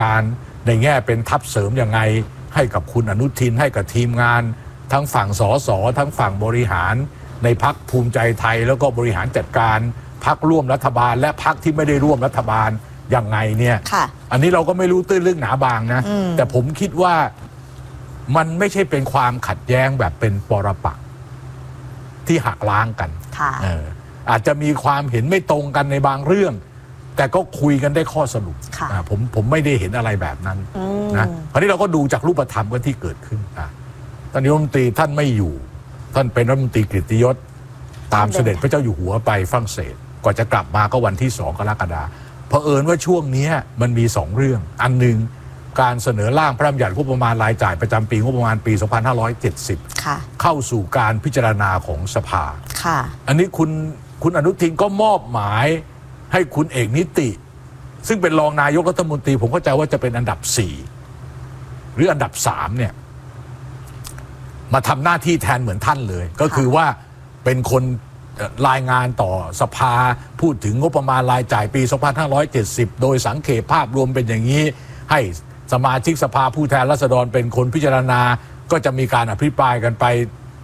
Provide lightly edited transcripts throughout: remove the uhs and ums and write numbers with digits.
การในแง่เป็นทัพเสริมยังไงให้กับคุณอนุทินให้กับทีมงานทั้งฝั่งสสทั้งฝั่งบริหารในพรรคภูมิใจไทยแล้วก็บริหารจัดการพรรคร่วมรัฐบาลและพรรคที่ไม่ได้ร่วมรัฐบาลยังไงเนี่ยอันนี้เราก็ไม่รู้ตื้นลึกหนาบางนะแต่ผมคิดว่ามันไม่ใช่เป็นความขัดแย้งแบบเป็นปรปักษ์ที่หักล้างกันอาจจะมีความเห็นไม่ตรงกันในบางเรื่องแต่ก็คุยกันได้ข้อสรุปผมไม่ได้เห็นอะไรแบบนั้นนะคราวนี้เราก็ดูจากรูปธรรมกันที่เกิดขึ้นตอนนี้รัฐมนตรีท่านไม่อยู่ท่านเป็นรัฐมนตรีกฤตยศตามเสด็จพระเจ้าอยู่หัวไปฝรั่งเศสกว่าจะกลับมาก็วันที่2 กรกฎาคมเผอิญว่าช่วงนี้มันมี2เรื่องอันหนึ่งการเสนอร่างพระราชบัญญัติงบประมาณรายจ่ายประจำปีงบประมาณปี 2570 เข้าสู่การพิจารณาของสภาอันนี้คุณอนุทินก็มอบหมายให้คุณเอกนิติซึ่งเป็นรองนายกรัฐมนตรีผมเข้าใจว่าจะเป็นอันดับ4หรืออันดับ3เนี่ยมาทำหน้าที่แทนเหมือนท่านเลยก็คือว่าเป็นคนรายงานต่อสภาพูดถึงงบประมาณรายจ่ายปี 2570 โดยสังเขปภาพรวมเป็นอย่างนี้ให้สมาชิกสภาผู้แทนราษฎรเป็นคนพิจารณาก็จะมีการอภิปรายกันไป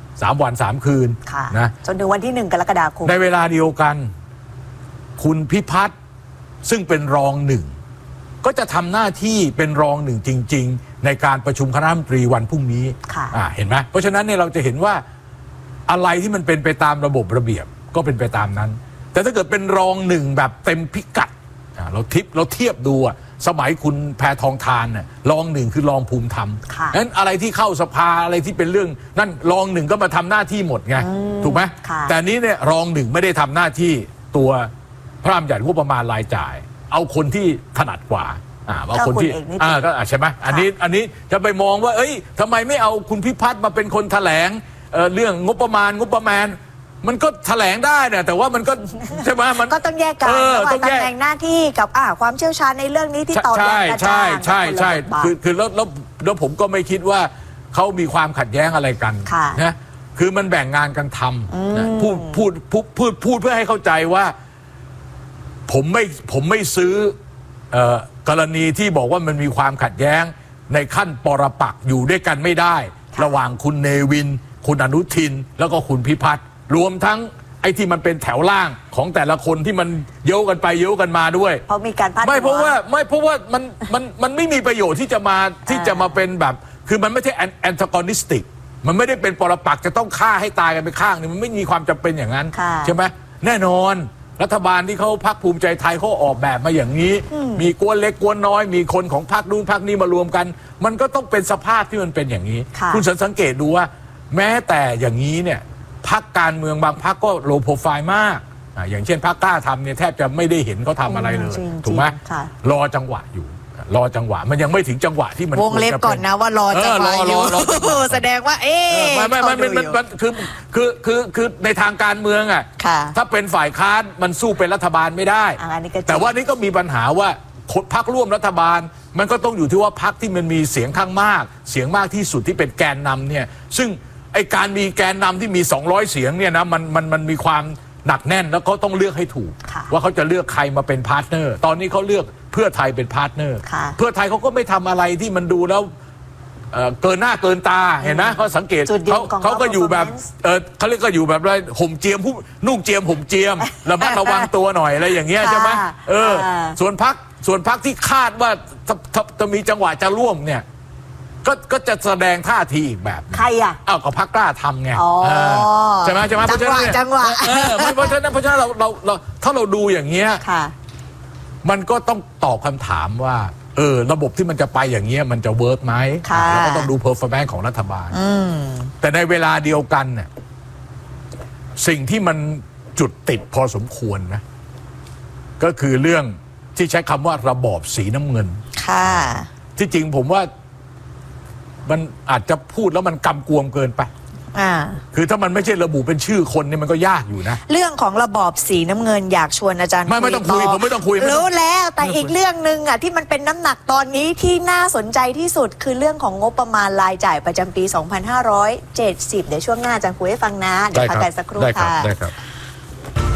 3 วัน 3 คืนนะจนถึงวันที่1 กรกฎาคมในเวลาเดียวกันคุณพิพัฒน์ซึ่งเป็นรองหนึ่งก็จะทำหน้าที่เป็นรองหนึ่งจริงๆในการประชุมคณะรัฐมนตรีวันพรุ่งนี้เห็นไหมเพราะฉะนั้นเนี่ยเราจะเห็นว่าอะไรที่มันเป็นไปตามระบบระเบียบก็เป็นไปตามนั้นแต่ถ้าเกิดเป็นรองหนึ่งแบบเต็มพิกัดเราเทียบดูสมัยคุณแพทองธารเนี่ยรองหนึ่งคือรองภูมิธรรมนั้นอะไรที่เข้าสภาอะไรที่เป็นเรื่องนั่นรองหนึ่งก็มาทำหน้าที่หมดไงถูกไหมแต่นี้เนี่ยรองหนึ่งไม่ได้ทำหน้าที่ตัวพระราชบัญญัติงบประมาณรายจ่ายเอาคนที่ถนัดกว่าเอาคนที่ก็ใช่ไหมอันนี้จะไปมองว่าเอ้ยทำไมไม่เอาคุณพิพัฒน์มาเป็นคนแถลงเรื่องงบประมาณมันก็แถลงได้เนี่ยแต่ว่ามันก็ใช่ไหมมันก็ต้องแยกกันระหว่างตำแหน่งหน้าที่กับความเชี่ยวชาญในเรื่องนี้ที่ต่อแยกกันใช่คือแล้วผมก็ไม่คิดว่าเขามีความขัดแย้งอะไรกันนะคือมันแบ่งงานกันทำพูดเพื่อให้เข้าใจว่าผมไม่ซื้อกรณีที่บอกว่ามันมีความขัดแย้งในขั้นปรปักษ์อยู่ด้วยกันไม่ได้ระหว่างคุณเนวินคุณอนุทินแล้วก็คุณพิพัฒน์รวมทั้งไอ้ที่มันเป็นแถวล่างของแต่ละคนที่มันเย้ากันไปเย้ากันมาด้วยเพราะมีการพัดไม่เพราะว่ามันไม่มีประโยชน์ที่จะมาเป็นแบบคือมันไม่ใช่แอนทากอนิสติกมันไม่ได้เป็นปรปักษ์จะต้องฆ่าให้ตายกันไปข้างนึงมันไม่มีความจำเป็นอย่างนั้นใช่ไหมแน่นอนรัฐบาลที่เขาพรรคภูมิใจไทยเขาออกแบบมาอย่างนี้มีกวนเล็กกวนน้อยมีคนของพรรคนู้นพรรคนี้มารวมกันมันก็ต้องเป็นสภาพที่มันเป็นอย่างนี้คุณสังเกตดูว่าแม้แต่อย่างนี้เนี่ยพรรคการเมืองบางพรรคก็โลโปรไฟล์มากอย่างเช่นพรรคกล้าทำเนี่ยแทบจะไม่ได้เห็นเขาทำอะไรเลยถูกไหมรอจังหวะอยู่รอจังหวะมันยังไม่ถึงจังหวะที่มันวงเล็บก่อนนะว่ารอจังหวะอยู่แสดงว่าไม่คือในทางการเมืองถ้าเป็นฝ่ายค้านมันสู้เป็นรัฐบาลไม่ได้แต่ว่านี่ก็มีปัญหาว่าพรรคร่วมรัฐบาลมันก็ต้องอยู่ที่ว่าพรรคที่มันมีเสียงข้างมากเสียงมากที่สุดที่เป็นแกนนำเนี่ยซึ่งไอการมีแกนนำที่มี200เสียงเนี่ยนะมันมีความหนักแน่นแล้วเขาต้องเลือกให้ถูกว่าเขาจะเลือกใครมาเป็นพาร์ทเนอร์ตอนนี้เขาเลือกเพื่อไทยเป็นพาร์ทเนอร์เพื่อไทยเขาก็ไม่ทำอะไรที่มันดูแล้วเกินหน้าเกินตาเห็นไหมเขาสังเกตเขาก็อยู่แบบเขาเรียกก็อยู่แบบอะไรห่มเจียมนุ่งเจียมห่มเจียมระมัดระวังตัวหน่อยอะไรอย่างเงี้ยใช่ไหมส่วนพรรคที่คาดว่าจะมีจังหวะจะร่วมเนี่ยก็จะแสดงท่าทีอีกแบบใครก็พรรคกล้าทำไงใช่ไหมเพราะฉะนั้นจังหวะเพราะฉะนั้นเราถ้าเราดูอย่างเงี้ยมันก็ต้องตอบคำถามว่าระบบที่มันจะไปอย่างเงี้ยมันจะเวิร์กไหมแล้วก็ต้องดูเพอร์ฟอร์แมนซ์ของรัฐบาลแต่ในเวลาเดียวกันเนี่ยสิ่งที่มันจุดติดพอสมควรนะก็คือเรื่องที่ใช้คำว่าระบอบสีน้ำเงินที่จริงผมว่ามันอาจจะพูดแล้วมันกำกวมเกินไปคือถ้ามันไม่ใช่ระบุเป็นชื่อคนเนี่ยมันก็ยากอยู่นะเรื่องของระบอบสีน้ำเงินอยากชวนอาจารย์ไม่ต้องคุยผมไม่ต้องคุยรู้แล้วแต่อีกเรื่องนึงที่มันเป็นน้ำหนักตอนนี้ที่น่าสนใจที่สุดคือเรื่องของงบประมาณรายจ่ายประจำปี 2570 เดี๋ยวช่วงหน้าอาจารย์คุยให้ฟังนะเดี๋ยวพักกันสักครู่ค่ะ